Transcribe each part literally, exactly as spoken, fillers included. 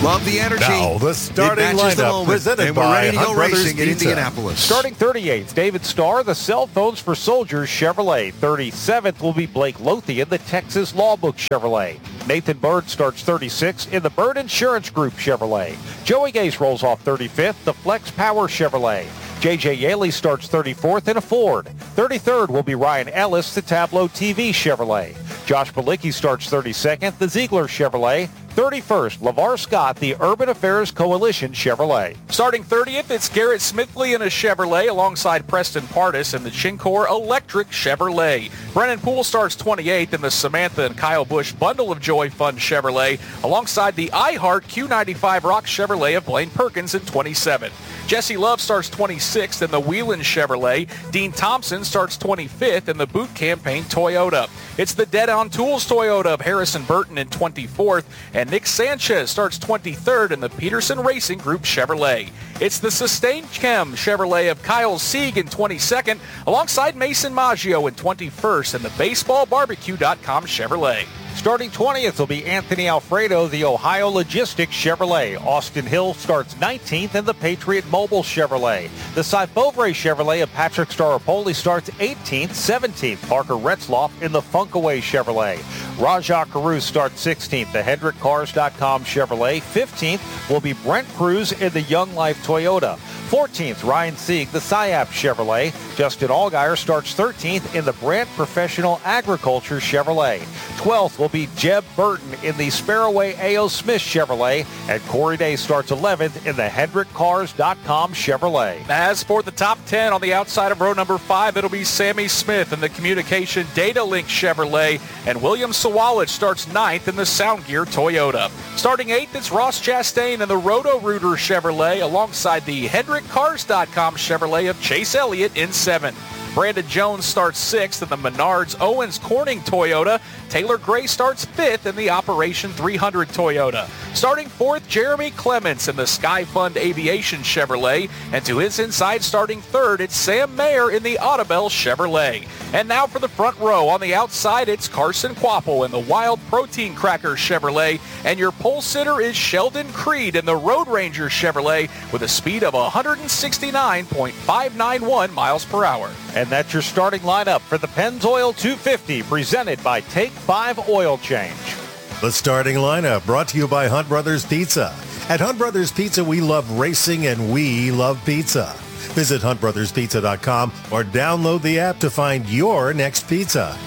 Love the energy. Now, the starting it matches the lineup moment, presented and we're by ready to go Hunt Brothers racing in Pizza. Indianapolis. Starting thirty-eighth, David Starr, the Cell Phones for Soldiers Chevrolet. thirty-seventh will be Blake Lothian, the Texas Lawbook Chevrolet. Nathan Bird starts thirty-sixth in the Bird Insurance Group Chevrolet. Joey Gase rolls off thirty-fifth, the Flex Power Chevrolet. J J Yaley starts thirty-fourth in a Ford. thirty-third will be Ryan Ellis, the Tableau T V Chevrolet. Josh Balicki starts thirty-second, the Ziegler Chevrolet. thirty-first, LeVar Scott, the Urban Affairs Coalition Chevrolet. Starting thirtieth, it's Garrett Smithley in a Chevrolet alongside Preston Pardis in the Chincor Electric Chevrolet. Brennan Poole starts twenty-eighth in the Samantha and Kyle Busch Bundle of Joy Fun Chevrolet alongside the iHeart Q ninety-five Rock Chevrolet of Blaine Perkins in twenty-seventh. Jesse Love starts twenty-sixth in the Wheelan Chevrolet. Dean Thompson starts twenty-fifth in the Boot Campaign Toyota. It's the Dead on Tools Toyota of Harrison Burton in twenty-fourth, and Nick Sanchez starts twenty-third in the Peterson Racing Group Chevrolet. It's the Sustain Chem Chevrolet of Kyle Sieg in twenty-second, alongside Mason Maggio in twenty-first in the Baseball Barbecue dot com Chevrolet. Starting twentieth will be Anthony Alfredo, the Ohio Logistics Chevrolet. Austin Hill starts nineteenth in the Patriot Mobile Chevrolet. The Syfovre Chevrolet of Patrick Staropoli starts eighteenth, seventeenth. Parker Retzloff in the Funkaway Chevrolet. Rajah Carew starts sixteenth, the Hendrick Cars dot com Chevrolet. fifteenth will be Brent Cruz in the Young Life Toyota. fourteenth, Ryan Sieg, the Syap Chevrolet. Justin Allgaier starts thirteenth in the Brandt Professional Agriculture Chevrolet. twelfth will be Jeb Burton in the Sparrowway A O. Smith Chevrolet. And Corey Day starts eleventh in the Hendrick Cars dot com Chevrolet. As for the top ten on the outside of row number five, it'll be Sammy Smith in the Communication Data Link Chevrolet. And William Sawalich starts ninth in the Soundgear Toyota. Starting eighth, it's Ross Chastain in the Roto-Rooter Chevrolet alongside the Hendrick Cars dot com Chevrolet of Chase Elliott in seventh. Brandon Jones starts sixth in the Menards Owens Corning Toyota. Taylor Gray starts fifth in the Operation three hundred Toyota. Starting fourth, Jeremy Clements in the Skyfund Aviation Chevrolet. And to his inside, starting third, it's Sam Mayer in the Audubel Chevrolet. And now for the front row. On the outside, it's Carson Quapple in the Wild Protein Cracker Chevrolet. And your pole sitter is Sheldon Creed in the Road Ranger Chevrolet with a speed of one sixty-nine point five nine one miles per hour. And that's your starting lineup for the Pennzoil two fifty, presented by Take five Oil Change. The starting lineup brought to you by Hunt Brothers Pizza. At Hunt Brothers Pizza, we love racing and we love pizza. Visit hunt brothers pizza dot com or download the app to find your next pizza.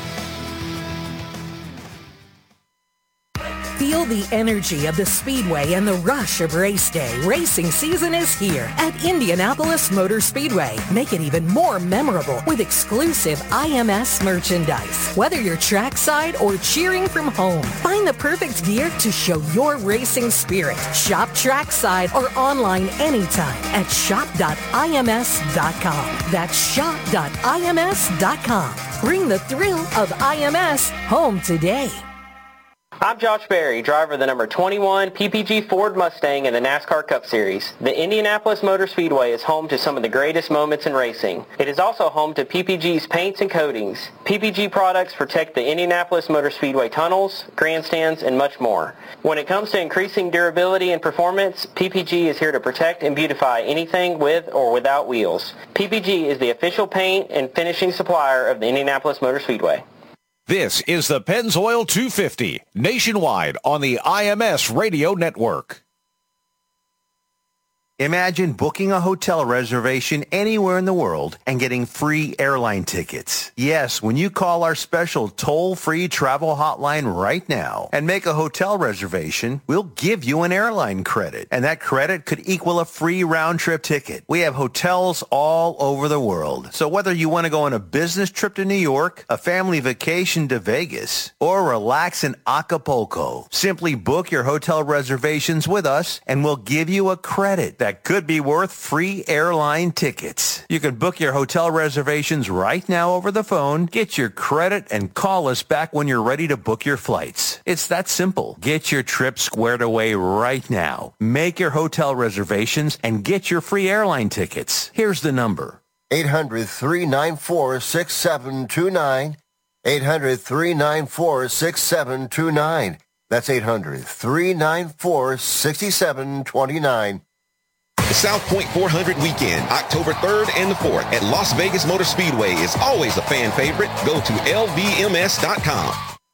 Feel the energy of the Speedway and the rush of race day. Racing season is here at Indianapolis Motor Speedway. Make it even more memorable with exclusive I M S merchandise. Whether you're trackside or cheering from home, find the perfect gear to show your racing spirit. Shop trackside or online anytime at shop dot I M S dot com. That's shop dot I M S dot com. Bring the thrill of I M S home today. I'm Josh Berry, driver of the number twenty-one P P G Ford Mustang in the NASCAR Cup Series. The Indianapolis Motor Speedway is home to some of the greatest moments in racing. It is also home to P P G's paints and coatings. P P G products protect the Indianapolis Motor Speedway tunnels, grandstands, and much more. When it comes to increasing durability and performance, P P G is here to protect and beautify anything with or without wheels. P P G is the official paint and finishing supplier of the Indianapolis Motor Speedway. This is the Pennzoil two fifty, nationwide on the I M S Radio Network. Imagine booking a hotel reservation anywhere in the world and getting free airline tickets. Yes, when you call our special toll-free travel hotline right now and make a hotel reservation, we'll give you an airline credit, and that credit could equal a free round-trip ticket. We have hotels all over the world, so whether you want to go on a business trip to New York, a family vacation to Vegas, or relax in Acapulco, simply book your hotel reservations with us and we'll give you a credit that that could be worth free airline tickets. You can book your hotel reservations right now over the phone, get your credit, and call us back when you're ready to book your flights. It's that simple. Get your trip squared away right now. Make your hotel reservations and get your free airline tickets. Here's the number. eight hundred, three nine four, six seven two nine. eight hundred, three nine four, six seven two nine. That's eight hundred, three nine four, six seven two nine. The South Point four hundred weekend, October third and the fourth at Las Vegas Motor Speedway is always a fan favorite. Go to L V M S dot com.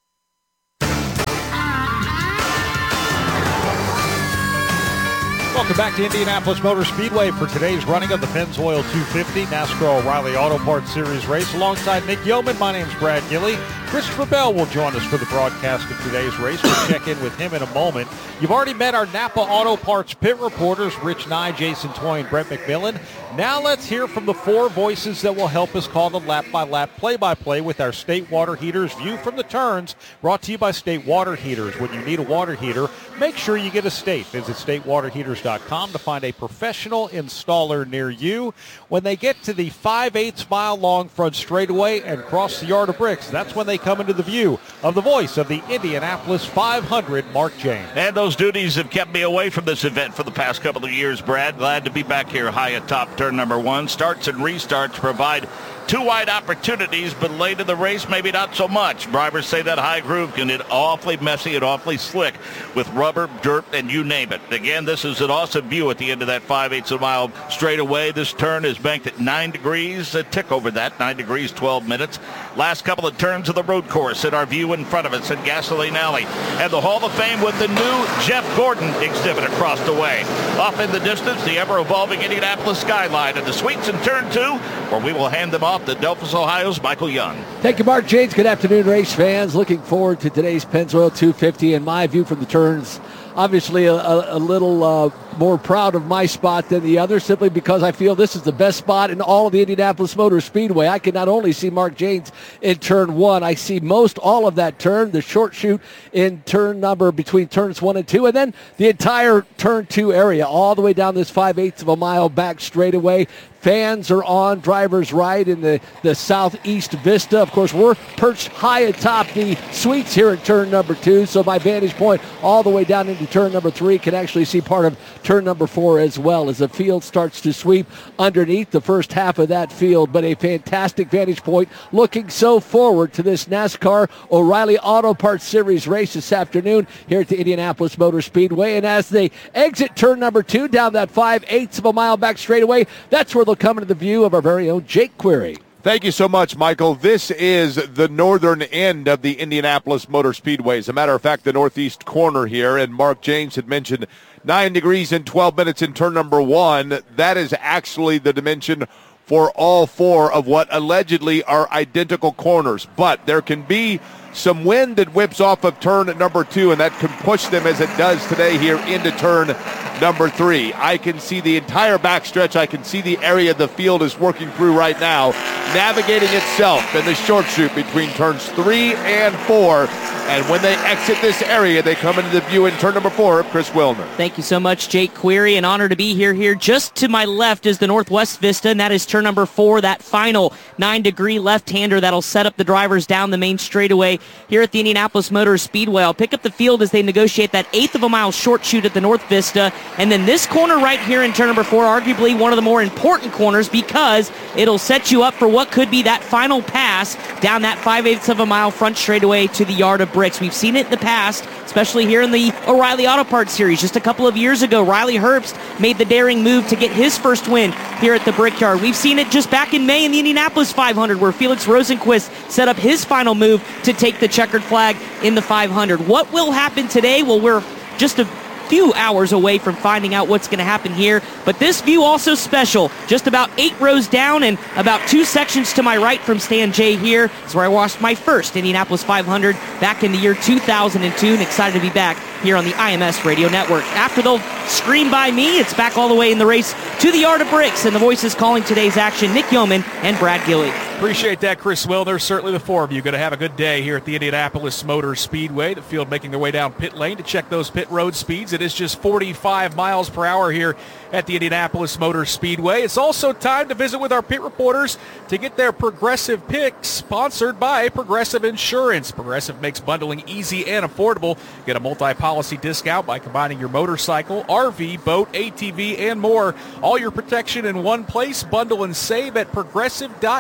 Welcome back to Indianapolis Motor Speedway for today's running of the Pennzoil two fifty NASCAR O'Reilly Auto Parts Series race. Alongside Nick Yeoman, my name's Brad Gilley. Christopher Bell will join us for the broadcast of today's race. We'll check in with him in a moment. You've already met our Napa Auto Parts pit reporters, Rich Nye, Jason Toy, and Brett McMillan. Now let's hear from the four voices that will help us call the lap-by-lap play-by-play with our State Water Heaters View from the Turns, brought to you by State Water Heaters. When you need a water heater, make sure you get a State. Visit state water heaters dot com to find a professional installer near you. When they get to the five eighths mile long front straightaway and cross the yard of bricks, that's when they come into the view of the voice of the Indianapolis five hundred, Mark James. And those duties have kept me away from this event for the past couple of years, Brad. Glad to be back here high atop turn number one. Starts and restarts provide two wide opportunities, but late in the race, maybe not so much. Drivers say that high groove can get awfully messy and awfully slick with rubber, dirt, and you name it. Again, this is an awesome view at the end of that five eighths of a mile straightaway. This turn is banked at nine degrees, a tick over that, nine degrees, twelve minutes. Last couple of turns of the road course, and our view in front of us in Gasoline Alley. And the Hall of Fame with the new Jeff Gordon exhibit across the way. Off in the distance, the ever-evolving Indianapolis skyline and the suites in turn two, where we will hand them off to Delphos, Ohio's Michael Young. Thank you, Mark James. Good afternoon, race fans. Looking forward to today's Pennzoil two fifty and my view from the turns. Obviously, a, a, a little uh, more proud of my spot than the other, simply because I feel this is the best spot in all of the Indianapolis Motor Speedway. I can not only see Mark James in turn one, I see most all of that turn, the short chute in turn number between turns one and two, and then the entire turn two area, all the way down this five eighths of a mile back straightaway. Fans are on, drivers right in the, the southeast vista. Of course, we're perched high atop the suites here in turn number two, so my vantage point all the way down into turn number three can actually see part of turn number four as well as the field starts to sweep underneath the first half of that field. But a fantastic vantage point, looking so forward to this NASCAR O'Reilly Auto Parts Series race this afternoon here at the Indianapolis Motor Speedway. And as they exit turn number two down that five eighths of a mile back straightaway, that's where they'll come into the view of our very own Jake Query. Thank you so much, Michael. This is the northern end of the Indianapolis Motor Speedway. As a matter of fact, the northeast corner here, and Mark James had mentioned nine degrees and twelve minutes in turn number one. That is actually the dimension for all four of what allegedly are identical corners. But there can be some wind that whips off of turn number two, and that can push them, as it does today, here into turn number three. I can see the entire backstretch. I can see the area the field is working through right now, navigating itself in the short chute between turns three and four. And when they exit this area, they come into the view in turn number four of Chris Wilner. Thank you so much, Jake Query. An honor to be here. Here just to my left is the Northwest Vista, and that is turn number four, that final nine-degree left-hander that'll set up the drivers down the main straightaway here at the Indianapolis Motor Speedway. I'll pick up the field as they negotiate that eighth of a mile short chute at the North Vista. And then this corner right here in turn number four, arguably one of the more important corners, because it'll set you up for what could be that final pass down that five eighths of a mile front straightaway to the yard of bricks. We've seen it in the past, especially here in the O'Reilly Auto Parts Series. Just a couple of years ago, Riley Herbst made the daring move to get his first win here at the Brickyard. We've seen it just back in May in the Indianapolis five hundred, where Felix Rosenquist set up his final move to take the checkered flag in the five hundred. What will happen today? Well, we're just a few hours away from finding out what's going to happen here, but this view also special. Just about eight rows down and about two sections to my right from Stan J here is where I watched my first Indianapolis five hundred back in the year two thousand two, and excited to be back here on the I M S Radio Network. After they'll scream by me, it's back all the way in the race to the yard of bricks, and the voices calling today's action, Nick Yeoman and Brad Gilley. Appreciate that, Chris Wilner. Certainly the four of you going to have a good day here at the Indianapolis Motor Speedway. The field making their way down pit lane to check those pit road speeds. It is just forty-five miles per hour here at the Indianapolis Motor Speedway. It's also time to visit with our pit reporters to get their Progressive picks, sponsored by Progressive Insurance. Progressive makes bundling easy and affordable. Get a multi-policy discount by combining your motorcycle, R V, boat, A T V, and more. All your protection in one place. Bundle and save at progressive dot com.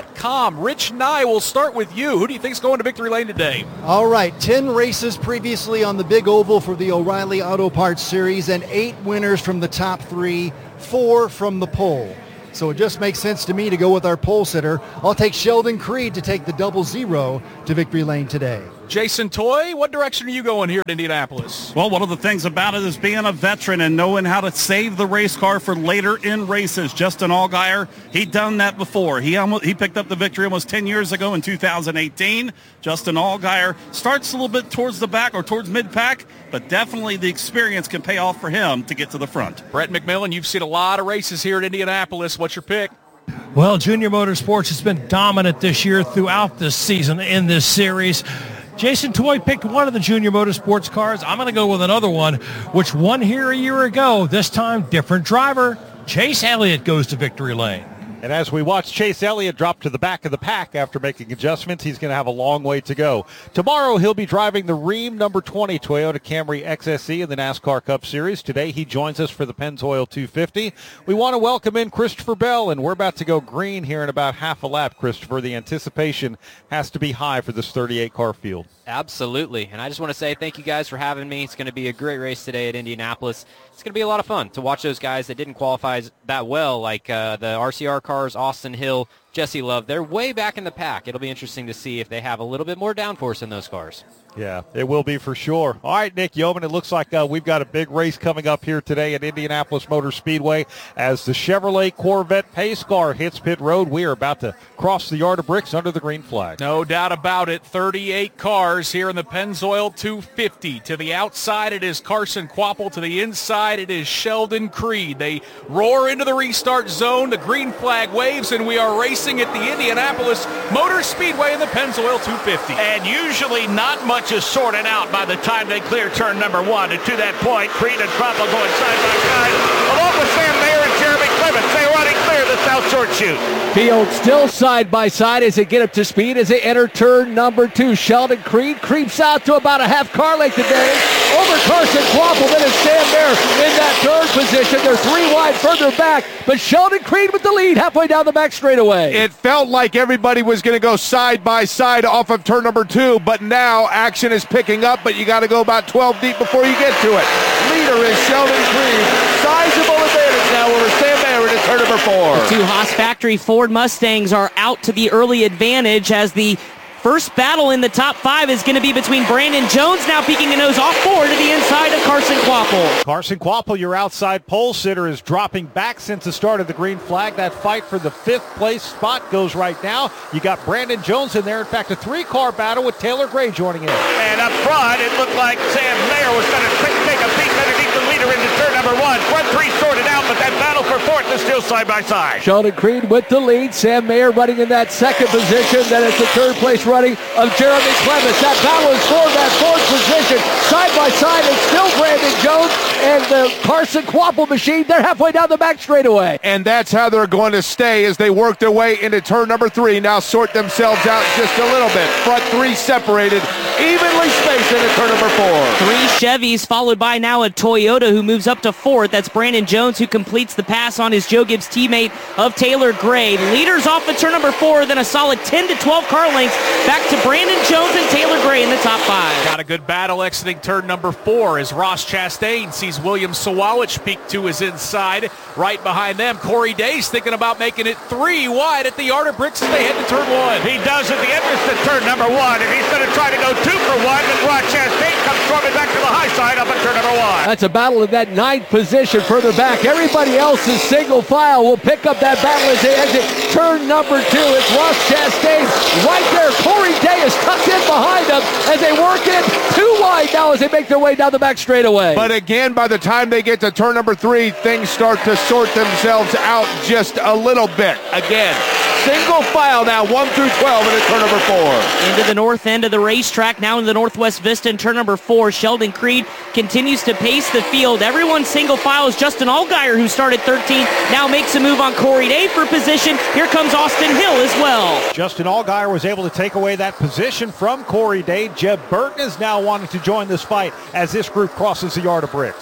com. Rich Nye, we'll start with you. Who do you think's going to victory lane today? All right, ten races previously on the Big Oval for the O'Reilly Auto Parts Series and eight winners from the top three, four from the pole. So it just makes sense to me to go with our pole sitter. I'll take Sheldon Creed to take the double zero to victory lane today. Jason Toy, what direction are you going here at Indianapolis? Well, one of the things about it is being a veteran and knowing how to save the race car for later in races. Justin Allgaier, he'd done that before. He almost, he picked up the victory almost ten years ago in two thousand eighteen. Justin Allgaier starts a little bit towards the back or towards mid-pack, but definitely the experience can pay off for him to get to the front. Brett McMillan, you've seen a lot of races here at Indianapolis. What's your pick? Well, Junior Motorsports has been dominant this year throughout this season in this series. Jason Toy picked one of the Junior Motorsports cars. I'm going to go with another one, which won here a year ago. This time, different driver. Chase Elliott goes to victory lane. And as we watch Chase Elliott drop to the back of the pack after making adjustments, he's going to have a long way to go. Tomorrow, he'll be driving the Rheem number twenty Toyota Camry X S E in the NASCAR Cup Series. Today, he joins us for the Pennzoil two fifty. We want to welcome in Christopher Bell, and we're about to go green here in about half a lap, Christopher. The anticipation has to be high for this thirty-eight car field. Absolutely. And I just want to say thank you guys for having me. It's going to be a great race today at Indianapolis. It's going to be a lot of fun to watch those guys that didn't qualify that well, like uh, the R C R cars, Austin Hill, Jesse Love. They're way back in the pack. It'll be interesting to see if they have a little bit more downforce in those cars. Yeah, it will be for sure. All right, Nick Yeoman, it looks like uh, we've got a big race coming up here today at Indianapolis Motor Speedway as the Chevrolet Corvette Pace car hits pit road. We are about to cross the yard of bricks under the green flag. No doubt about it. thirty-eight cars here in the Pennzoil two fifty. To the outside, it is Carson Kvapil. To the inside, it is Sheldon Creed. They roar into the restart zone. The green flag waves, and we are racing at the Indianapolis Motor Speedway in the Pennzoil two fifty. And usually not much is sorted out by the time they clear turn number one. And to that point, Creed and Kvapil going side by side, along with Sam Mayer and Jeremy Clements. They running clear the South Short Chute. Field still side by side as they get up to speed as they enter turn number two. Sheldon Creed creeps out to about a half car length today. Over Carson Kvapil, then it's Sam Mayer in that third position. They're three wide further back, but Sheldon Creed with the lead halfway down the back straightaway. It felt like everybody was going to go side by side off of turn number two, but now action is picking up, but you got to go about twelve deep before you get to it. Leader is Sheldon Creed. Sizable advantage now over Sam Mayer in turn number four. The two Haas Factory Ford Mustangs are out to the early advantage as the first battle in the top five is going to be between Brandon Jones, now peeking a nose off forward to the inside of Carson Kvapil. Carson Kvapil, your outside pole sitter, is dropping back since the start of the green flag. That fight for the fifth place spot goes right now. You got Brandon Jones in there. In fact, a three-car battle with Taylor Gray joining in. And up front, it looked like Sam Mayer was going to quick take a peek underneath the leader into turn number one. Front three sorted out, but that battle for fourth is still side by side. Sheldon Creed with the lead. Sam Mayer running in that second position. Then it's the third place running of Jeremy Clements. That battle is for that fourth position. Side by side, it's still Brandon Jones and the Carson Kvapil machine. They're halfway down the back straightaway. And that's how they're going to stay as they work their way into turn number three. Now sort themselves out just a little bit. Front three separated, evenly spaced into turn number four. Three Chevys followed by now a Toyota who moves up to fourth. That's Brandon Jones who completes the pass on his Joe Gibbs teammate of Taylor Gray. Leaders off at turn number four, then a solid ten to twelve car lengths back to Brandon Jones and Taylor Gray in the top five. Got a good battle exiting turn number four as Ross Chastain sees William Sawalich peek to his inside. Right behind them, Corey Day's thinking about making it three wide at the yard of bricks as they head to turn one. He does at the entrance to turn number one, and he's going to try to go two for one, but Ross Chastain comes storming back to the high side up at turn number one. That's a battle in that ninth position further back. Everybody else is single file. Will pick up that battle as they exit turn number two. It's Ross Chastain right there. Corey Day is tucked in behind them as they work in two wide now as they make their way down the back straightaway. But again, by the time they get to turn number three, things start to sort themselves out just a little bit. Again, single file now, one through twelve into turn number four. Into the north end of the racetrack, now in the Northwest Vista in turn number four. Sheldon Creed continues to pace the field. Everyone single file is Justin Allgaier, who started thirteenth, now makes a move on Corey Day for position. Here comes Austin Hill as well. Justin Allgaier was able to take away that position from Corey Day. Jeb Burton is now wanting to join this fight as this group crosses the yard of bricks.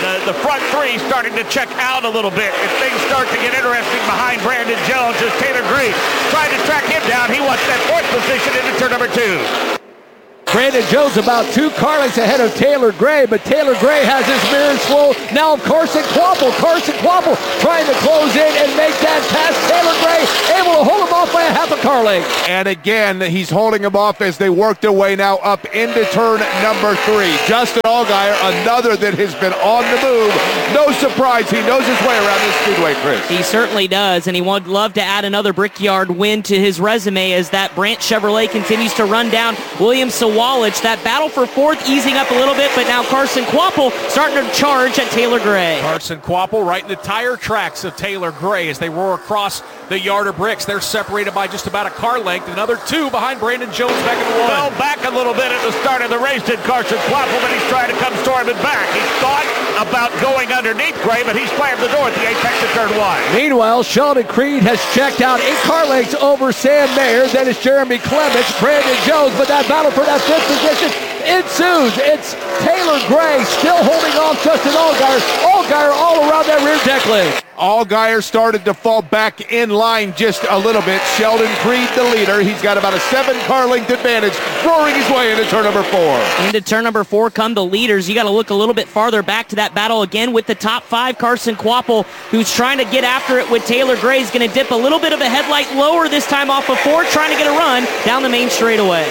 the, the front three starting to check out a little bit. And things start to get interesting behind Brandon Jones as Taylor Gray trying to track him down. He wants that fourth position into turn number two. Brandon Jones about two car lengths ahead of Taylor Gray, but Taylor Gray has his mirrors full now of Carson Kvapil. Carson Kvapil trying to close in and make that pass. Taylor Gray able to hold him off by a half a car length. And again, he's holding him off as they work their way now up into turn number three. Justin Allgaier, another that has been on the move. No surprise, he knows his way around this speedway, Chris. He certainly does, and he would love to add another Brickyard win to his resume as that Brandt Chevrolet continues to run down William Sawalich. That battle for fourth easing up a little bit, but now Carson Kvapil starting to charge at Taylor Gray. Carson Kvapil right in the tire tracks of Taylor Gray as they roar across the yard of bricks. They're separated by just about a car length. Another two behind Brandon Jones back in the one. Fell back a little bit at the start of the race, did Carson Kvapil, but he's trying to come storming back. He thought about going underneath Gray, but he's slammed the door at the apex of turn one. Meanwhile, Sheldon Creed has checked out eight car lengths over Sam Mayer. Then it's Jeremy Clements, Brandon Jones, but that battle for that fifth position ensues. It's Taylor Gray still holding off Justin Allgaier. Allgaier all around that rear deck link. Allgaier started to fall back in line just a little bit. Sheldon Creed, the leader. He's got about a seven car length advantage, roaring his way into turn number four. Into turn number four come the leaders. You got to look a little bit farther back to that battle again with the top five. Carson Kvapil, who's trying to get after it with Taylor Gray, is going to dip a little bit of a headlight lower this time off of four, trying to get a run down the main straightaway.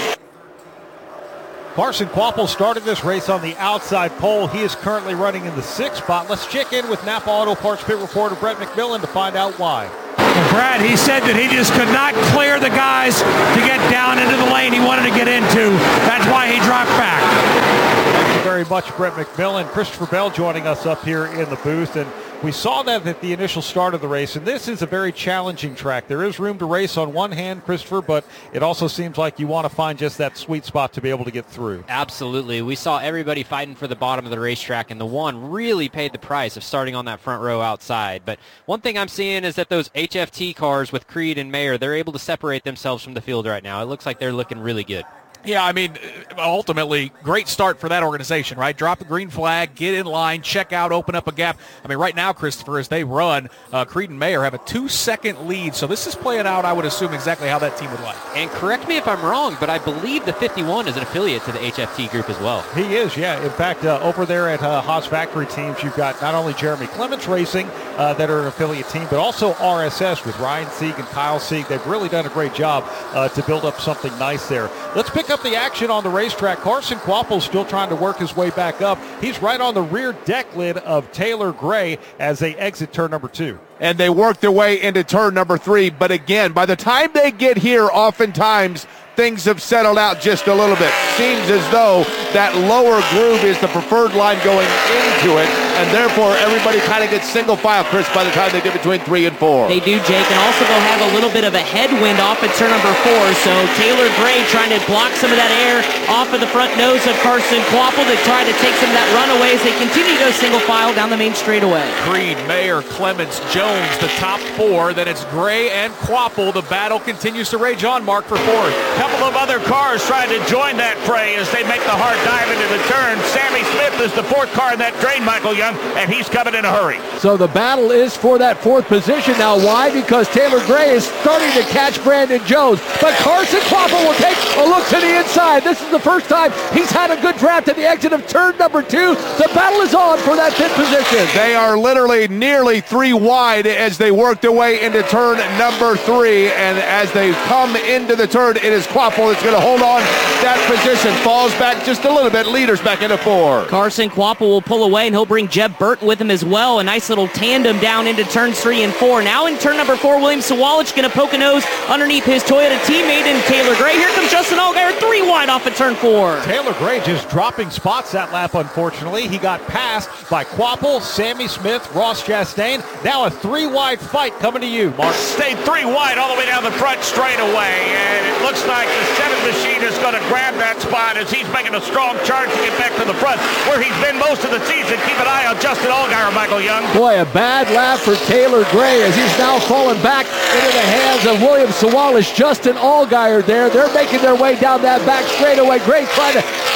Carson Kvapil started this race on the outside pole. He is currently running in the sixth spot. Let's check in with Napa Auto Parts pit reporter Brett McMillan to find out why. Well, Brad, he said that he just could not clear the guys to get down into the lane he wanted to get into. That's why he dropped back. Thank you very much, Brett McMillan. Christopher Bell joining us up here in the booth. And we saw that at the initial start of the race, and this is a very challenging track. There is room to race on one hand, Christopher, but it also seems like you want to find just that sweet spot to be able to get through. Absolutely. We saw everybody fighting for the bottom of the racetrack, and the one really paid the price of starting on that front row outside. But one thing I'm seeing is that those H F T cars with Creed and Mayer, they're able to separate themselves from the field right now. It looks like they're looking really good. Yeah, I mean, ultimately, great start for that organization, right? Drop the green flag, get in line, check out, open up a gap. I mean, right now, Christopher, as they run, uh, Creed and Mayer have a two-second lead. So this is playing out, I would assume, exactly how that team would like. And correct me if I'm wrong, but I believe the fifty-one is an affiliate to the H F T group as well. He is, yeah. In fact, uh, over there at uh, Haas Factory Teams, you've got not only Jeremy Clements Racing uh, that are an affiliate team, but also R S S with Ryan Sieg and Kyle Sieg. They've really done a great job uh, to build up something nice there. Let's pick up the action on the racetrack. Carson Kvapil still trying to work his way back up. He's right on the rear deck lid of Taylor Gray as they exit turn number two. And they work their way into turn number three. But again, by the time they get here, oftentimes things have settled out just a little bit. Seems as though that lower groove is the preferred line going into it, and therefore everybody kind of gets single file, Chris, by the time they get between three and four. They do, Jake, and also they'll have a little bit of a headwind off at turn number four, so Taylor Gray trying to block some of that air off of the front nose of Carson Kvapil to try to take some of that runaway as they continue to go single file down the main straightaway. Creed, Mayer, Clements, Jones, the top four. Then it's Gray and Kvapil. The battle continues to rage on, Mark, for fourth. Couple of other cars trying to join that fray as they make the hard dive into the turn. Sammy Smith is the fourth car in that drain, Michael Young, and he's coming in a hurry. So the battle is for that fourth position now. Why? Because Taylor Gray is starting to catch Brandon Jones. But Carson Kvapil will take a look to the inside. This is the first time he's had a good draft at the exit of turn number two. The battle is on for that fifth position. They are literally nearly three wide as they work their way into turn number three. And as they come into the turn, it is Kvapil that's going to hold on that position. Falls back just a little bit. Leaders back into four. Carson Kvapil will pull away, and he'll bring Jeb Burton with him as well. A nice little tandem down into turns three and four. Now in turn number four, William Sawalich going to poke a nose underneath his Toyota teammate in Taylor Gray. Here comes Justin Allgaier, three wide off at turn four. Taylor Gray just dropping spots that lap, unfortunately. He got passed by Kvapil, Sammy Smith, Ross Chastain. Now a three-wide fight coming to you, Mark. Stayed three wide all the way down the front straight away, and it looks like the seven machine is going to grab that spot as he's making a strong charge to get back to the front, where he's been most of the season. Keep an eye on Justin Allgaier, Michael Young. Boy, a bad lap for Taylor Gray as he's now fallen back into the hands of William Sawalich. Justin Allgaier there. They're making their way down that back straightaway. Gray trying to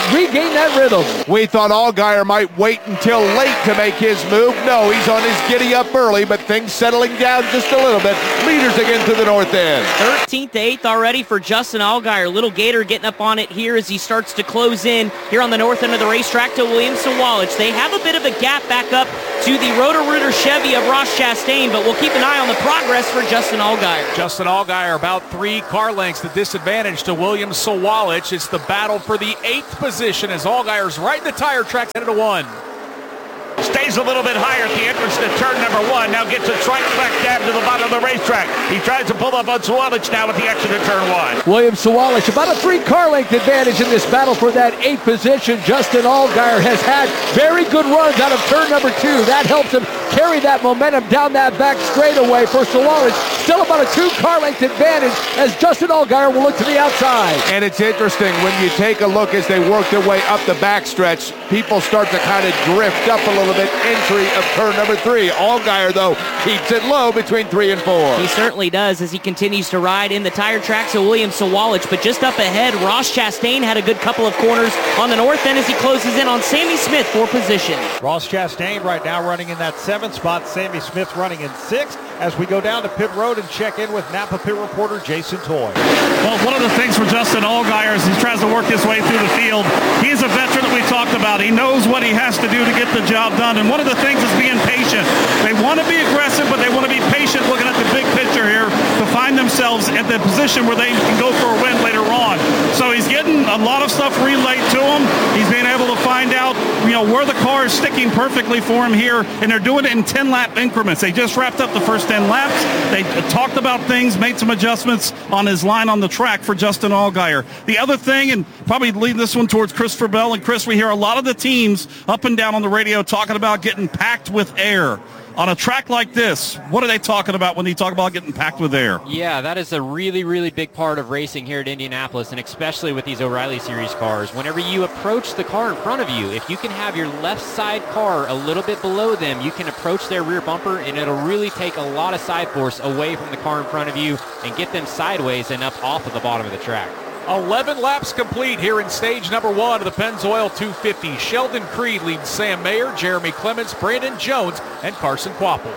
regain that rhythm. We thought Allgaier might wait until late to make his move. No, he's on his giddy up early, but things settling down just a little bit. Leaders again to the north end. thirteenth to eighth already for Justin Allgaier. Little Gator getting up on it here as he starts to close in here on the north end of the racetrack to Williams Sawalich. They have a bit of a gap back up to the Roto-Rooter Chevy of Ross Chastain, but we'll keep an eye on the progress for Justin Allgaier. Justin Allgaier about three car lengths the disadvantage to Williams Sawalich. It's the battle for the eighth position as Allgaier's right in the tire tracks headed to one. Stays a little bit higher at the entrance to turn number one. Now gets a trike back down to the bottom of the racetrack. He tries to pull up on Sawalich now at the exit of turn one. William Sawalich, about a three-car length advantage in this battle for that eighth position. Justin Allgaier has had very good runs out of turn number two. That helps him carry that momentum down that back straightaway for Sawalich. Still about a two-car length advantage as Justin Allgaier will look to the outside. And it's interesting when you take a look as they work their way up the backstretch, people start to kind of drift up a little bit. Entry of turn number three. Allgaier, though, keeps it low between three and four. He certainly does as he continues to ride in the tire tracks of William Sawalich. But just up ahead, Ross Chastain had a good couple of corners on the north end as he closes in on Sammy Smith for position. Ross Chastain right now running in that seventh spot. Sammy Smith running in sixth as we go down to pit road and check in with Napa pit reporter Jason Toy. Well, one of the things for Justin Allgaier is he tries to work his way through the field. He's a veteran that we talked about. He knows what he has to do to get the job done. And one of the things is being patient. They want to be aggressive, but they want to be patient looking at the big picture here to find themselves at the position where they can go for a win later on. So he's getting a lot of stuff relayed to him. He's being able to find out, you know, where the car is sticking perfectly for him here, and they're doing it in ten-lap increments. They just wrapped up the first ten laps. They talked about things, made some adjustments on his line on the track for Justin Allgaier. The other thing, and probably lead this one towards Christopher Bell, and Chris, we hear a lot of the teams up and down on the radio talking about getting packed with air. On a track like this, what are they talking about when they talk about getting packed with air? Yeah, that is a really, really big part of racing here at Indianapolis, and especially with these O'Reilly Series cars. Whenever you approach the car in front of you, if you can have your left side car a little bit below them, you can approach their rear bumper, and it'll really take a lot of side force away from the car in front of you and get them sideways and up off of the bottom of the track. eleven laps complete here in stage number one of the Pennzoil two fifty. Sheldon Creed leads Sam Mayer, Jeremy Clements, Brandon Jones, and Carson Quapple.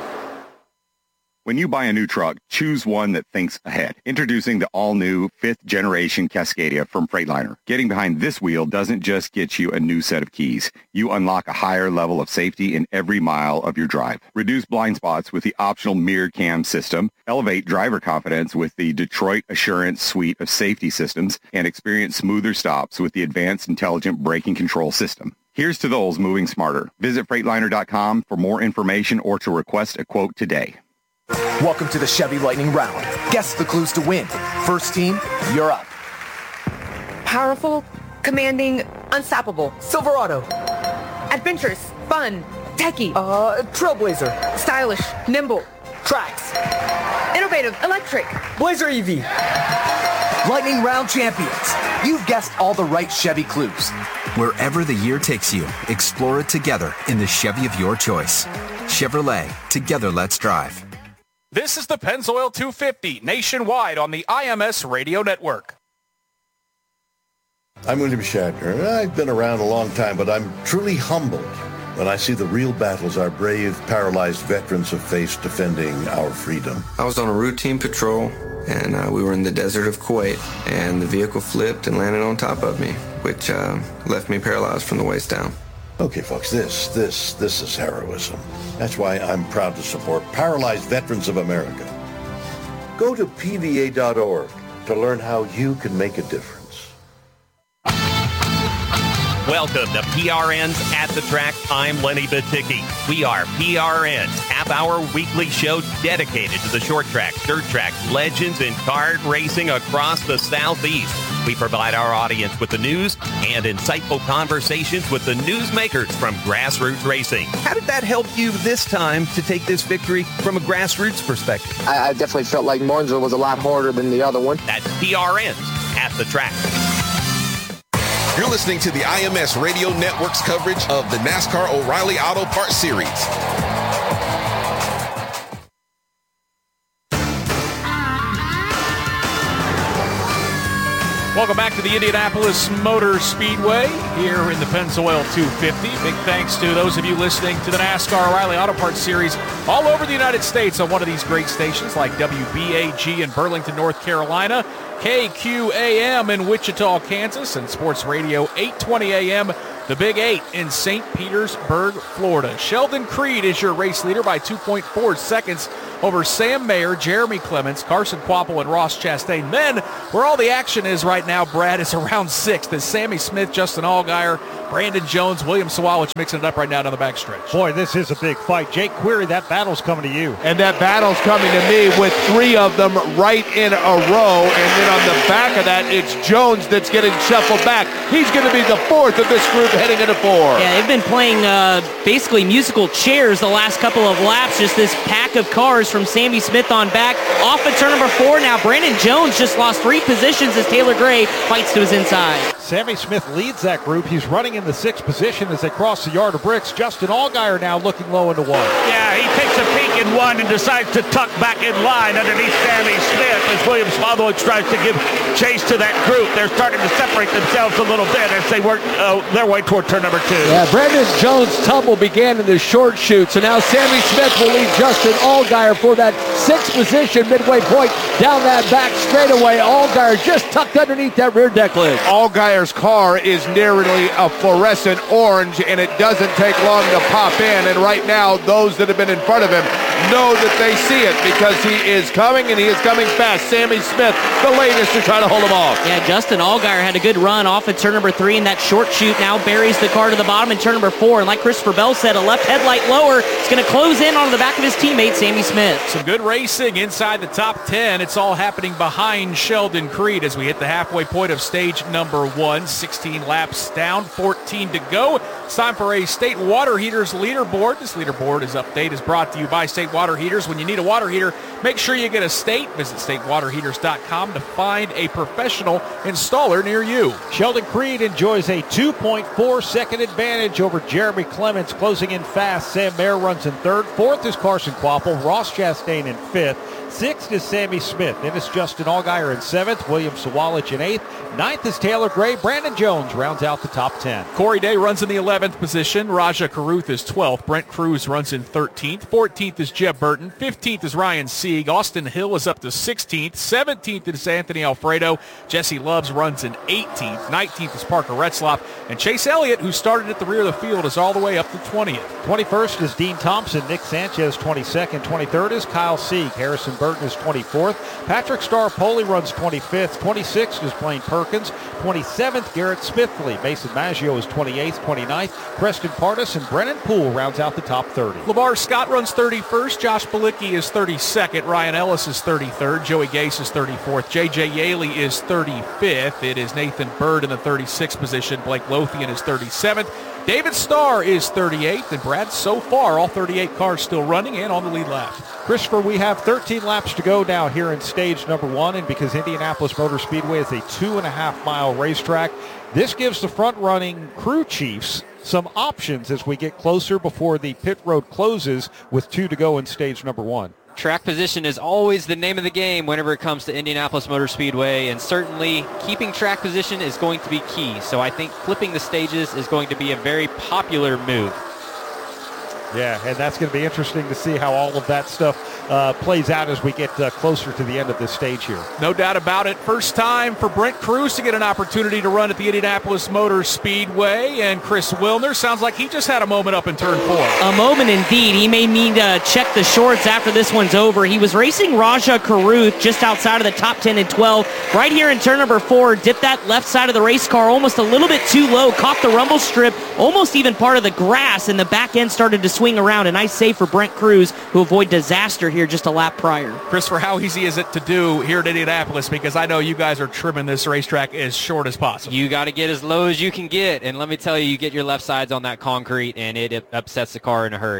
When you buy a new truck, choose one that thinks ahead. Introducing the all-new fifth generation Cascadia from Freightliner. Getting behind this wheel doesn't just get you a new set of keys. You unlock a higher level of safety in every mile of your drive. Reduce blind spots with the optional mirror cam system. Elevate driver confidence with the Detroit Assurance suite of safety systems. And experience smoother stops with the advanced intelligent braking control system. Here's to those moving smarter. Visit Freightliner dot com for more information or to request a quote today. Welcome to the Chevy Lightning Round. Guess the clues to win. First team, you're up. Powerful, commanding, unstoppable. Silverado. Adventurous, fun, techie. Uh, Trailblazer. Stylish, nimble. Trax. Innovative, electric. Blazer E V. Lightning Round champions. You've guessed all the right Chevy clues. Wherever the year takes you, explore it together in the Chevy of your choice. Chevrolet, together let's drive. This is the Pennzoil two fifty nationwide on the I M S Radio Network. I'm William Shatner. I've been around a long time, but I'm truly humbled when I see the real battles our brave, paralyzed veterans have faced defending our freedom. I was on a routine patrol, and uh, we were in the desert of Kuwait, and the vehicle flipped and landed on top of me, which uh, left me paralyzed from the waist down. Okay, folks, this, this, this is heroism. That's why I'm proud to support Paralyzed Veterans of America. Go to P V A dot org to learn how you can make a difference. Welcome to P R N's At the Track. I'm Lenny Baticki. We are P R N's half-hour weekly show dedicated to the short track, dirt track, legends, and kart racing across the Southeast. We provide our audience with the news and insightful conversations with the newsmakers from grassroots racing. How did that help you this time to take this victory from a grassroots perspective? I, I definitely felt like Martinsville was a lot harder than the other one. That's P R N's At the Track. You're listening to the I M S Radio Network's coverage of the NASCAR O'Reilly Auto Parts Series. Welcome back to the Indianapolis Motor Speedway here in the Pennzoil two fifty. Big thanks to those of you listening to the NASCAR O'Reilly Auto Parts Series all over the United States on one of these great stations like W B A G in Burlington, North Carolina, K Q A M in Wichita, Kansas, and Sports Radio eight twenty A M, the Big Eight in Saint Petersburg, Florida. Sheldon Creed is your race leader by two point four seconds over Sam Mayer, Jeremy Clements, Carson Kvapil, and Ross Chastain. Then, where all the action is right now, Brad, is around sixth as Sammy Smith, Justin Allgaier, Brandon Jones, William Sawalich mixing it up right now down the backstretch. Boy, this is a big fight. Jake Query, that battle's coming to you. And that battle's coming to me with three of them right in a row. And then on the back of that, it's Jones that's getting shuffled back. He's going to be the fourth of this group heading into four. Yeah, they've been playing uh, basically musical chairs the last couple of laps. Just this pack of cars from Sammy Smith on back. Off at turn number four now. Brandon Jones just lost three positions as Taylor Gray fights to his inside. Sammy Smith leads that group. He's running in the sixth position as they cross the yard of bricks. Justin Allgaier now looking low into one. Yeah, he takes a peek in one and decides to tuck back in line underneath Sammy Smith as William Sawalich tries to give chase to that group. They're starting to separate themselves a little bit as they work uh, their way toward turn number two. Yeah, Brandon Jones' tumble began in the short chute, so now Sammy Smith will lead Justin Allgaier for that sixth position midway point down that back straightaway. Allgaier just tucked underneath that rear deck lid. Allgaier's car is nearly a fluorescent orange, and it doesn't take long to pop in. And right now, those that have been in front of him know that they see it because he is coming, and he is coming fast. Sammy Smith, the latest to try to hold him off. Yeah, Justin Allgaier had a good run off at turn number three, and that short chute now buries the car to the bottom in turn number four. And like Christopher Bell said, a left headlight lower. It's going to close in on the back of his teammate, Sammy Smith. Some good racing inside the top ten. It's all happening behind Sheldon Creed as we hit the halfway point of stage number one. sixteen laps down, fourteen to go. It's time for a State Water Heaters leaderboard. This leaderboard is update is brought to you by State Water Heaters. When you need a water heater, make sure you get a State. Visit state water heaters dot com to find a professional installer near you. Sheldon Creed enjoys a two point four second advantage over Jeremy Clements, closing in fast. Sam Mayer runs in third. Fourth is Carson Kvapil. Ross Chastain in fifth. Sixth is Sammy Smith. Then it's Justin Allgaier in seventh. William Sawalich in eighth. Ninth is Taylor Gray. Brandon Jones rounds out the top ten. Corey Day runs in the eleventh position. Raja Caruth is twelfth. Brent Cruz runs in thirteenth. fourteenth is Jeb Burton. fifteenth is Ryan Sieg. Austin Hill is up to sixteenth. seventeenth is Anthony Alfredo. Jesse Loves runs in eighteenth. nineteenth is Parker Retzlaff. And Chase Elliott, who started at the rear of the field, is all the way up to twentieth. twenty-first is Dean Thompson. Nick Sanchez twenty-second. twenty-third is Kyle Sieg. Harrison Burton is twenty-fourth. Patrick Star-Poli runs twenty-fifth. twenty-sixth is Blaine Perkins. twenty-seventh, Garrett Smithly. Mason Maggio is twenty-eighth. twenty-ninth, Preston Pardus, and Brennan Poole rounds out the top thirty. LeVar Scott runs thirty-first. Josh Balicki is thirty-second. Ryan Ellis is thirty-third. Joey Gase is thirty-fourth. J J Yaley is thirty-fifth. It is Nathan Bird in the thirty-sixth position. Blake Lothian is thirty-seventh. David Starr is thirty-eighth. And Brad, so far, all thirty-eight cars still running and on the lead lap. Christopher, we have thirteen laps to go now here in stage number one, and because Indianapolis Motor Speedway is a two and a half mile racetrack, this gives the front-running crew chiefs some options as we get closer before the pit road closes with two to go in stage number one. Track position is always the name of the game whenever it comes to Indianapolis Motor Speedway, and certainly keeping track position is going to be key. So I think flipping the stages is going to be a very popular move. Yeah, and that's going to be interesting to see how all of that stuff uh, plays out as we get uh, closer to the end of this stage here. No doubt about it. First time for Brent Cruz to get an opportunity to run at the Indianapolis Motor Speedway, and Chris Wilner sounds like he just had a moment up in turn four. A moment indeed. He may need to check the shorts after this one's over. He was racing Raja Caruth just outside of the top ten and twelve. Right here in turn number four, dipped that left side of the race car almost a little bit too low, caught the rumble strip, almost even part of the grass, and the back end started to swing around. A nice save for Brent Cruz, who avoided disaster here just a lap prior. Christopher, how easy is it to do here at Indianapolis? Because I know you guys are trimming this racetrack as short as possible. You got to get as low as you can get, and let me tell you, you get your left sides on that concrete, and it upsets the car in a hurry.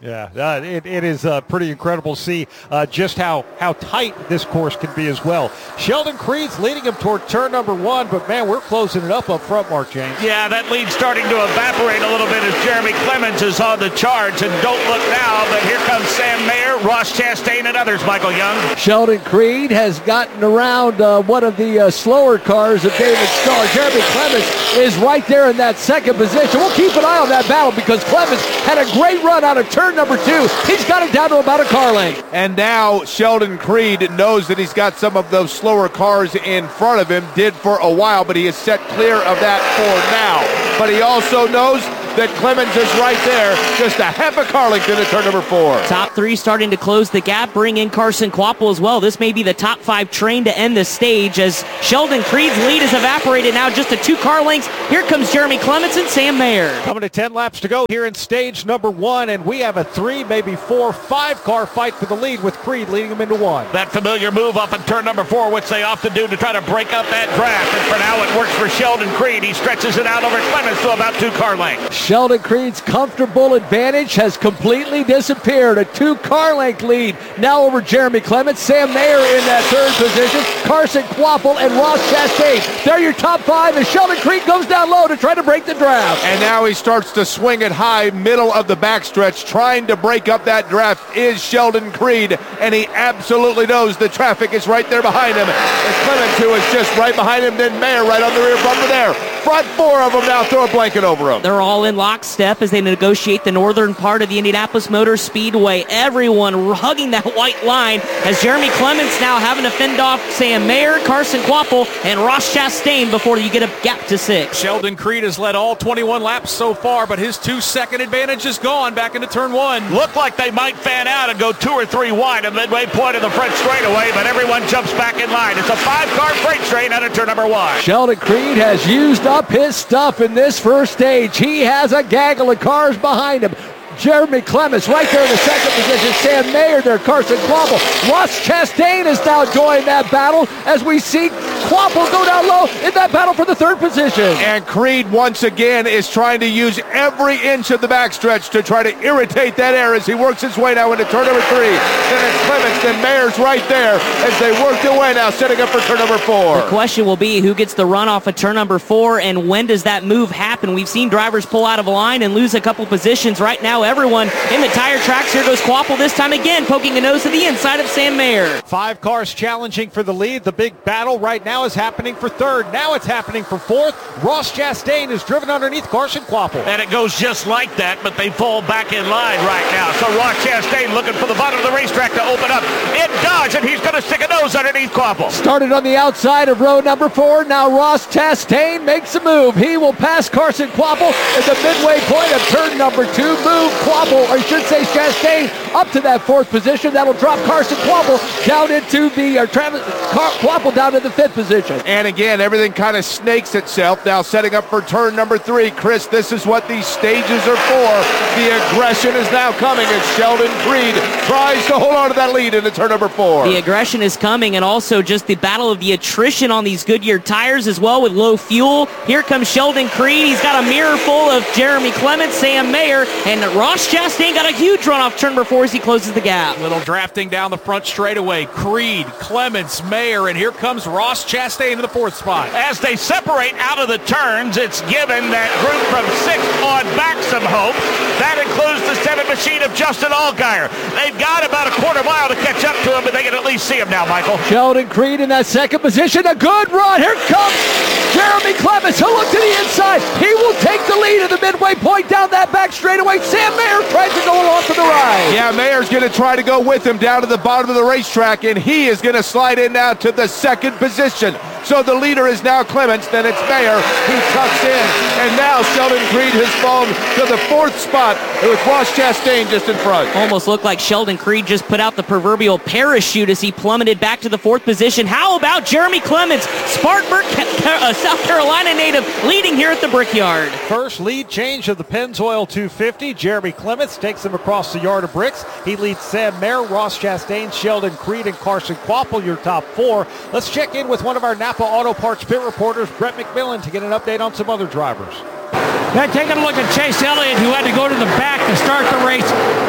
Yeah, uh, it, it is uh, pretty incredible to see uh, just how, how tight this course can be as well. Sheldon Creed's leading him toward turn number one, but, man, we're closing it up up front, Mark James. Yeah, that lead's starting to evaporate a little bit as Jeremy Clements is on the charge. And don't look now, but here comes Sam Mayer, Ross Chastain, and others, Michael Young. Sheldon Creed has gotten around uh, one of the uh, slower cars of David Starr. Jeremy Clements is right there in that second position. We'll keep an eye on that battle because Clements had a great run out of turn number two. He's got it down to about a car length. And now Sheldon Creed knows that he's got some of those slower cars in front of him, did for a while, but he is set clear of that for now. But he also knows that Clements is right there, just a half a car length into turn number four. Top three starting to close the gap, bring in Carson Kvapil as well. This may be the top five train to end the stage as Sheldon Creed's lead has evaporated now just to two car lengths. Here comes Jeremy Clements and Sam Mayer. Coming to ten laps to go here in stage number one, and we have a three, maybe four, five-car fight for the lead with Creed leading him into one. That familiar move up in turn number four, which they often do to try to break up that draft. And for now, it works for Sheldon Creed. He stretches it out over Clements to about two car lengths. Sheldon Creed's comfortable advantage has completely disappeared. A two-car length lead now over Jeremy Clements. Sam Mayer in that third position. Carson Kvapil and Ross Chastain. They're your top five as Sheldon Creed goes down low to try to break the draft. And now he starts to swing it high, middle of the backstretch, trying to break up that draft is Sheldon Creed, and he absolutely knows the traffic is right there behind him. And Clements, who is just right behind him, then Mayer right on the rear bumper there. Front four of them now throw a blanket over them. They're all in lockstep as they negotiate the northern part of the Indianapolis Motor Speedway. Everyone hugging that white line as Jeremy Clements now having to fend off Sam Mayer, Carson Kvapil, and Ross Chastain before you get a gap to six. Sheldon Creed has led all twenty-one laps so far, but his two-second advantage is gone back into turn one. Look like they might fan out and go two or three wide at midway point of the front straightaway, but everyone jumps back in line. It's a five-car freight train out of turn number one. Sheldon Creed has used up his stuff in this first stage. He has a gaggle of cars behind him. Jeremy Clements right there in the second position. Sam Mayer there, Carson Kvapil. Ross Chastain is now joining that battle as we see Kvapil go down low in that battle for the third position. And Creed once again is trying to use every inch of the backstretch to try to irritate that air as he works his way now into turn number three. Then it's Clements, then Mayer's right there as they work their way now, setting up for turn number four. The question will be who gets the run off of turn number four and when does that move happen? We've seen drivers pull out of line and lose a couple positions. Right now, everyone in the tire tracks. Here goes Kvapil this time again, poking a nose to the inside of Sam Mayer. Five cars challenging for the lead. The big battle right now is happening for third. Now it's happening for fourth. Ross Chastain is driven underneath Carson Kvapil. And it goes just like that, but they fall back in line right now. So Ross Chastain looking for the bottom of the racetrack to open up. It does, and he's going to stick a nose underneath Kvapil. Started on the outside of row number four. Now Ross Chastain makes a move. He will pass Carson Kvapil at the midway point of turn number two. Move Kvapil, or I should say Chastain, up to that fourth position. That'll drop Carson Kvapil down into the, or Travis Kvapil down to the fifth position. And again, everything kind of snakes itself. Now setting up for turn number three. Chris, this is what these stages are for. The aggression is now coming as Sheldon Creed tries to hold on to that lead into turn number four. The aggression is coming, and also just the battle of the attrition on these Goodyear tires as well with low fuel. Here comes Sheldon Creed. He's got a mirror full of Jeremy Clements, Sam Mayer, and Ross Chastain got a huge run off turn number four as he closes the gap. Little drafting down the front straightaway. Creed, Clements, Mayer, and here comes Ross Chastain in the fourth spot. As they separate out of the turns, it's given that group from sixth on back some hope. That includes the seven machine of Justin Allgaier. They've got about a quarter mile to catch up to him, but they can at least see him now, Michael. Sheldon Creed in that second position. A good run. Here comes Jeremy Clements. He'll look to the inside. He will take the lead at the midway point down that back straightaway. Sam Mayer tries to go along for the ride. Yeah, Mayer's going to try to go with him down to the bottom of the racetrack, and he is going to slide in now to the second position. So the leader is now Clements, then it's Mayer who tucks in, and now Sheldon Creed has fallen to the fourth spot with Ross Chastain just in front. Almost looked like Sheldon Creed just put out the proverbial parachute as he plummeted back to the fourth position. How about Jeremy Clements, Spartanburg, uh, South Carolina native, leading here at the Brickyard? First lead change of the Pennzoil two fifty. Jeremy Clements takes him across the yard of bricks. He leads Sam Mayer, Ross Chastain, Sheldon Creed, and Carson Kvapil, your top four. Let's check in with one of our Napa Auto Parts pit reporters, Brett McMillan, to get an update on some other drivers. Yeah, taking a look at Chase Elliott, who had to go to the back to start the race.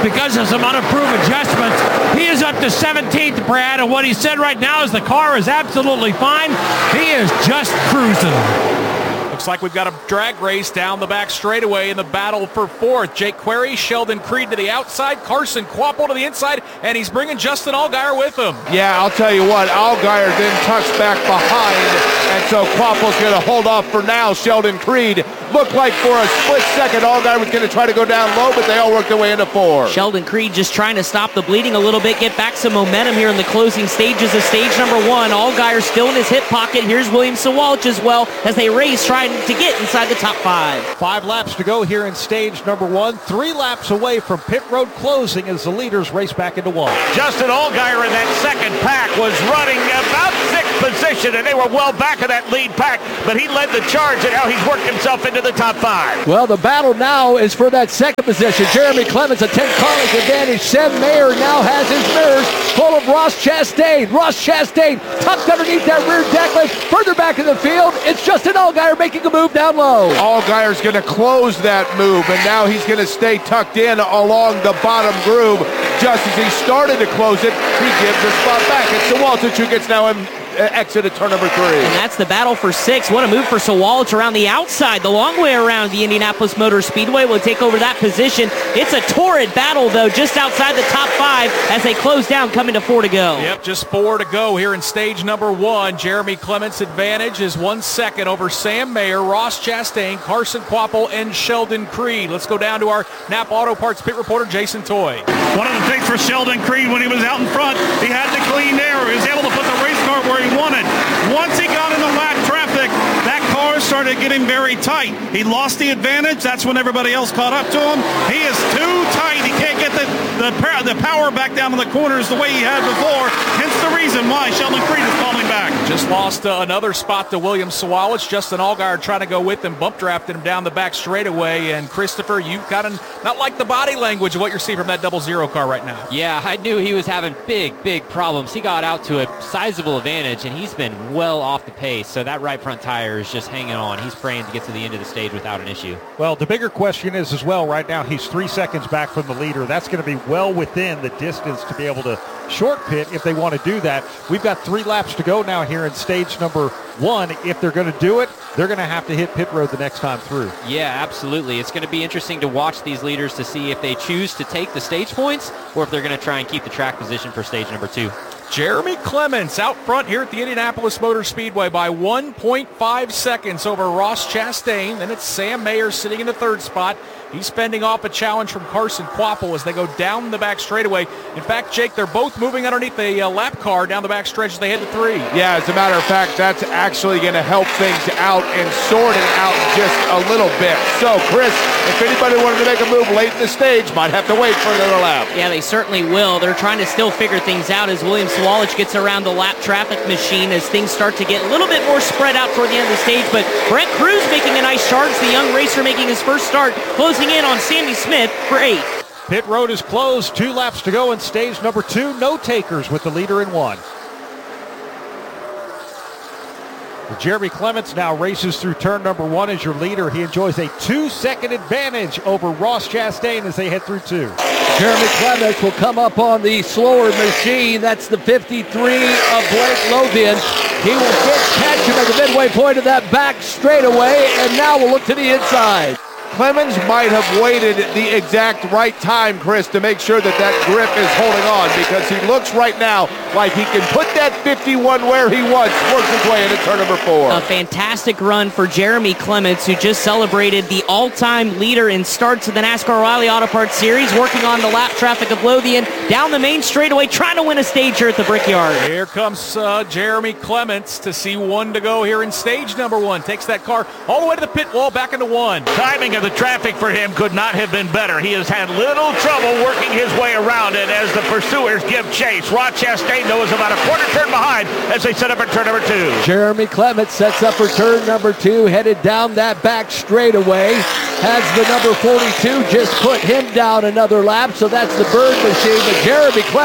because of some unimproved adjustments. He is up to seventeenth, Brad, and what he said right now is the car is absolutely fine. He is just cruising. Looks like we've got a drag race down the back straightaway in the battle for fourth. Jake Query, Sheldon Creed to the outside, Carson Kvapil to the inside, and he's bringing Justin Allgaier with him. Yeah, I'll tell you what, Allgaier then tucks back behind, and so Kvapil's going to hold off for now. Sheldon Creed looked like for a split second Allgaier was going to try to go down low, but they all worked their way into four. Sheldon Creed just trying to stop the bleeding a little bit, get back some momentum here in the closing stages of stage number one. Allgaier still in his hip pocket. Here's William Sawalich as well as they race trying to get inside the top five. Five laps to go here in stage number one. Three laps away from pit road closing as the leaders race back into one. Justin Allgaier in that second pack was running about sixth position, and they were well back of that lead pack, but he led the charge, and now he's worked himself into the top five. Well, the battle now is for that second position. Jeremy Clements, a ten car length advantage. Sam Mayer now has his mirrors full of Ross Chastain. Ross Chastain tucked underneath that rear deck lift. Further back in the field, it's Justin Allgaier making a move down low. Allgaier's going to close that move, and now he's going to stay tucked in along the bottom groove. Just as he started to close it, he gives the spot back. It's Sawalich who gets now in exit at turn number three. And that's the battle for six. What a move for Sawalich around the outside, the long way around the Indianapolis Motor Speedway will take over that position. It's a torrid battle, though, just outside the top five as they close down, coming to four to go. Yep, just four to go here in stage number one. Jeremy Clements' advantage is one second over Sam Mayer, Ross Chastain, Carson Kvapil, and Sheldon Creed. Let's go down to our Napa Auto Parts pit reporter, Jason Toy. One of the things for Sheldon Creed when he was out in front, he had the clean air. He was able to put the race car where he wanted. Once he got in the lap traffic, that car started getting very tight. He lost the advantage. That's when everybody else caught up to him. He is too tight. He can't get the, the, the power back down in the corners the way he had before. Hence the reason why Sheldon Creed is falling back. Just lost uh, another spot to William Sawalich. Justin Allgaier trying to go with him, bump drafted him down the back straightaway. And Christopher, you've got to not like the body language of what you're seeing from that double zero car right now. Yeah, I knew he was having big, big problems. He got out to a sizable advantage, and he's been well off the pace. So that right front tire is just hanging on. He's praying to get to the end of the stage without an issue. Well, the bigger question is as well, right now he's three seconds back from the leader. That's going to be well within the distance to be able to short pit if they want to do that. We've got three laps to go now here in stage number one. If they're going to do it, they're going to have to hit pit road the next time through. Yeah, absolutely. It's going to be interesting to watch these leaders to see if they choose to take the stage points or if they're going to try and keep the track position for stage number two. Jeremy Clements out front here at the Indianapolis Motor Speedway by one point five seconds over Ross Chastain. Then it's Sam Mayer sitting in the third spot. He's fending off a challenge from Carson Kvapil as they go down the back straightaway. In fact, Jake, they're both moving underneath the uh, lap car down the back stretch as they head to three. Yeah, as a matter of fact, that's actually going to help things out and sort it out just a little bit. So, Chris, if anybody wanted to make a move late in the stage, might have to wait for another lap. Yeah, they certainly will. They're trying to still figure things out as William Sawalich gets around the lap traffic machine as things start to get a little bit more spread out toward the end of the stage. But Brent Cruz making a nice charge, the young racer making his first start, closing in on Sammy Smith for eight. Pit road is closed. Two laps to go in stage number two. No takers with the leader in one. Jeremy Clements now races through turn number one as your leader. He enjoys a two-second advantage over Ross Chastain as they head through two. Jeremy Clements will come up on the slower machine. That's the fifty-three of Blake Lothian. He will get catch him at the midway point of that back straightaway, and now we'll look to the inside. Clemens might have waited the exact right time, Chris, to make sure that that grip is holding on, because he looks right now like he can put that fifty-one where he wants, works his way into turn number four. A fantastic run for Jeremy Clements, who just celebrated the all-time leader in starts of the NASCAR O'Reilly Auto Parts Series, working on the lap traffic of Lothian, down the main straightaway, trying to win a stage here at the Brickyard. Here comes uh, Jeremy Clements to see one to go here in stage number one. Takes that car all the way to the pit wall, back into one. Timing of the traffic for him could not have been better. He has had little trouble working his way around it as the pursuers give chase. Ross Chastain, though, is about a quarter turn behind as they set up at turn number two. Jeremy Clements sets up for turn number two, headed down that back straightaway. Has the number forty-two just put him down another lap, so that's the Bird machine. But Jeremy Clements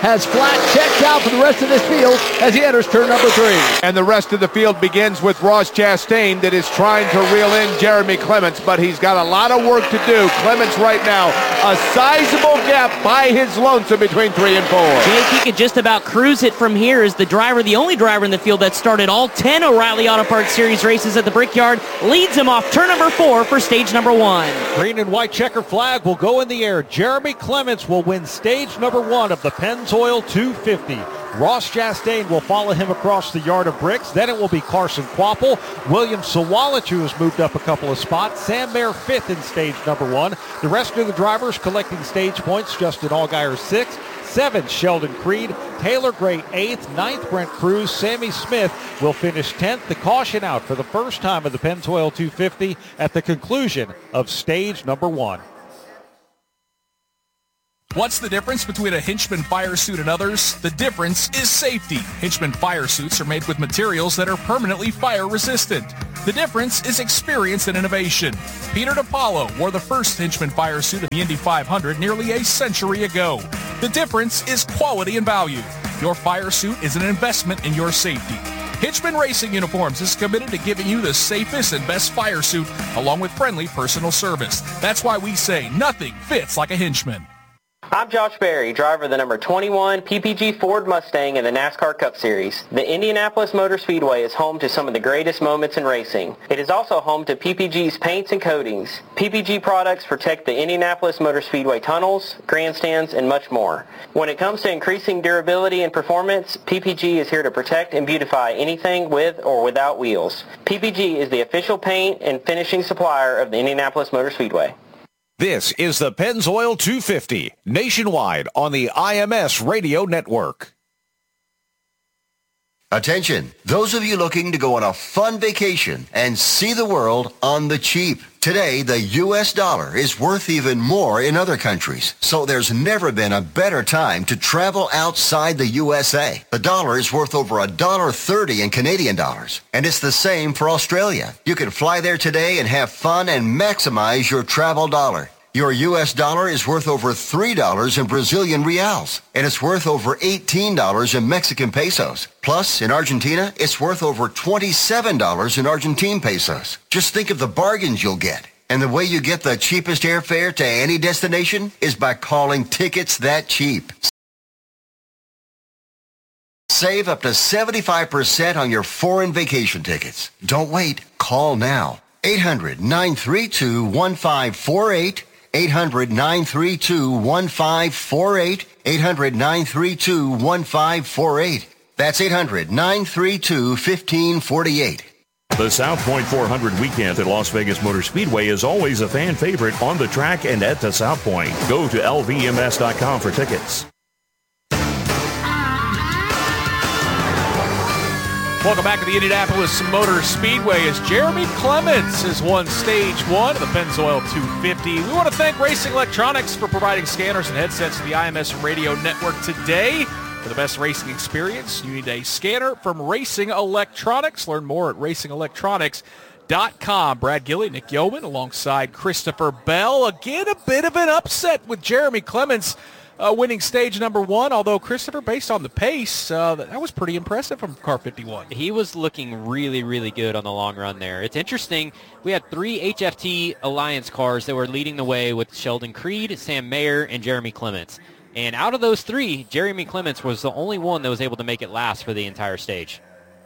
has flat checked out for the rest of this field as he enters turn number three. And the rest of the field begins with Ross Chastain that is trying to reel in Jeremy Clements, but he's got a lot of work to do. Clements right now, a sizable gap by his lonesome between three and four. Jake, he could just about cruise it from here as the driver, the only driver in the field that started all ten O'Reilly Auto Parts Series races at the Brickyard, leads him off turn number four for stage number one. Green and white checker flag will go in the air. Jeremy Clements will win stage number one of the Pennzoil two fifty. Ross Chastain will follow him across the yard of bricks. Then it will be Carson Kvapil. William Sawalich, who has moved up a couple of spots. Sam Mayer fifth in stage number one. The rest of the drivers collecting stage points. Justin Allgaier sixth. Seventh, Sheldon Creed. Taylor Gray eighth. Ninth, Brent Cruz. Sammy Smith will finish tenth. The caution out for the first time of the Pennzoil two fifty at the conclusion of stage number one. What's the difference between a Hinchman fire suit and others? The difference is safety. Hinchman fire suits are made with materials that are permanently fire resistant. The difference is experience and innovation. Peter DiPaolo wore the first Hinchman fire suit of the Indy five hundred nearly a century ago. The difference is quality and value. Your fire suit is an investment in your safety. Hinchman Racing Uniforms is committed to giving you the safest and best fire suit along with friendly personal service. That's why we say nothing fits like a Hinchman. I'm Josh Berry, driver of the number twenty-one P P G Ford Mustang in the NASCAR Cup Series. The Indianapolis Motor Speedway is home to some of the greatest moments in racing. It is also home to P P G's paints and coatings. P P G products protect the Indianapolis Motor Speedway tunnels, grandstands, and much more. When it comes to increasing durability and performance, P P G is here to protect and beautify anything with or without wheels. P P G is the official paint and finishing supplier of the Indianapolis Motor Speedway. This is the Pennzoil two fifty, nationwide on the I M S Radio Network. Attention, those of you looking to go on a fun vacation and see the world on the cheap. Today, the U S dollar is worth even more in other countries, so there's never been a better time to travel outside the U S A. The dollar is worth over one dollar thirty in Canadian dollars, and it's the same for Australia. You can fly there today and have fun and maximize your travel dollar. Your U S dollar is worth over three dollars in Brazilian reals, and it's worth over eighteen dollars in Mexican pesos. Plus, in Argentina, it's worth over twenty-seven dollars in Argentine pesos. Just think of the bargains you'll get. And the way you get the cheapest airfare to any destination is by calling Tickets That Cheap. Save up to seventy-five percent on your foreign vacation tickets. Don't wait. Call now. eight hundred, nine three two, one five four eight. eight hundred, nine three two, one five four eight. eight hundred, nine three two, one five four eight. That's eight hundred, nine three two, one five four eight. The South Point four hundred weekend at Las Vegas Motor Speedway is always a fan favorite on the track and at the South Point. Go to L V M S dot com for tickets. Welcome back to the Indianapolis Motor Speedway as Jeremy Clements has won stage one of the Pennzoil two fifty. We want to thank Racing Electronics for providing scanners and headsets to the I M S Radio Network today. For the best racing experience, you need a scanner from Racing Electronics. Learn more at racing electronics dot com. Brad Gilly, Nick Yeoman, alongside Christopher Bell. Again, a bit of an upset with Jeremy Clements Uh, winning stage number one, although Christopher, based on the pace, uh, that was pretty impressive from car fifty-one. He was looking really, really good on the long run there. It's interesting. We had three H F T Alliance cars that were leading the way with Sheldon Creed, Sam Mayer, and Jeremy Clements. And out of those three, Jeremy Clements was the only one that was able to make it last for the entire stage.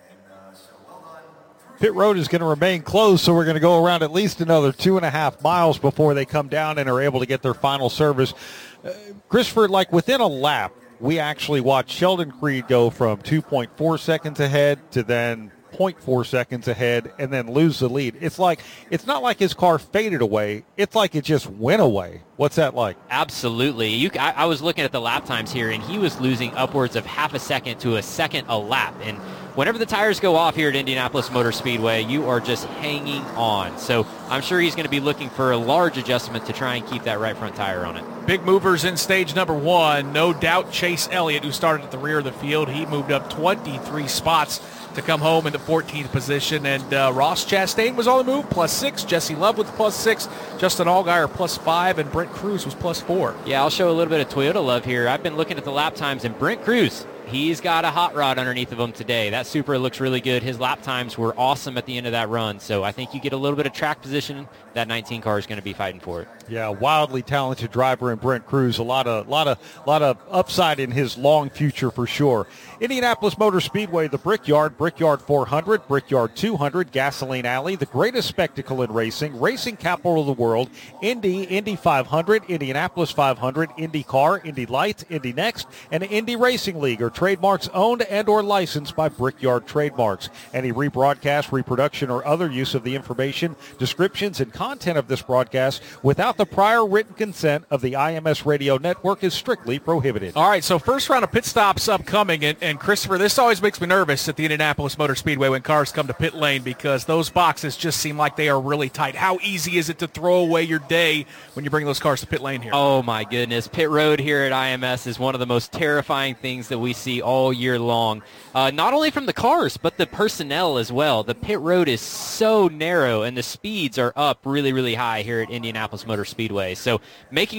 Pit road is going to remain closed, so we're going to go around at least another two and a half miles before they come down and are able to get their final service. Uh, Christopher, like within a lap, we actually watched Sheldon Creed go from two point four seconds ahead to then zero point four seconds ahead and then lose the lead. It's like, it's not like his car faded away. It's like it just went away. What's that like? Absolutely. You, I, I was looking at the lap times here, and he was losing upwards of half a second to a second a lap. And whenever the tires go off here at Indianapolis Motor Speedway, you are just hanging on. So I'm sure he's going to be looking for a large adjustment to try and keep that right front tire on it. Big movers in stage number one. No doubt Chase Elliott, who started at the rear of the field. He moved up twenty-three spots to come home in the fourteenth position. And uh, Ross Chastain was on the move, plus six. Jesse Love with plus six. Justin Allgaier plus five. And Brent Cruz was plus four. Yeah, I'll show a little bit of Toyota love here. I've been looking at the lap times, and Brent Cruz, he's got a hot rod underneath of him today. That Supra looks really good. His lap times were awesome at the end of that run. So I think you get a little bit of track position. That nineteen car is going to be fighting for it. Yeah, wildly talented driver in Brent Cruz. A lot of, lot of, lot of upside in his long future for sure. Indianapolis Motor Speedway, the Brickyard, Brickyard four hundred, Brickyard two hundred, Gasoline Alley, the greatest spectacle in racing, racing capital of the world, Indy, Indy five hundred, Indianapolis five hundred, IndyCar, Indy Lights, Indy Next, and Indy Racing League are trademarks owned and or licensed by Brickyard Trademarks. Any rebroadcast, reproduction, or other use of the information, descriptions, and content of this broadcast without the prior written consent of the I M S Radio Network is strictly prohibited. All right, so first round of pit stops upcoming, and, and Christopher, this always makes me nervous at the Indianapolis Motor Speedway when cars come to pit lane because those boxes just seem like they are really tight. How easy is it to throw away your day when you bring those cars to pit lane here? Oh, my goodness. Pit road here at I M S is one of the most terrifying things that we see all year long, uh, not only from the cars, but the personnel as well. The pit road is so narrow, and the speeds are up really, really high here at Indianapolis Motor Speedway. So making